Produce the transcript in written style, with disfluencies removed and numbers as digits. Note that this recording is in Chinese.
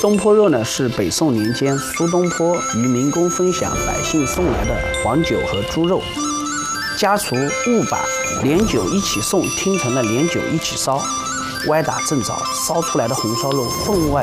东坡肉呢，是北宋年间苏东坡与民工分享百姓送来的黄酒和猪肉，家厨误把连酒一起送听成了连酒一起烧，歪打正着，烧出来的红烧肉分外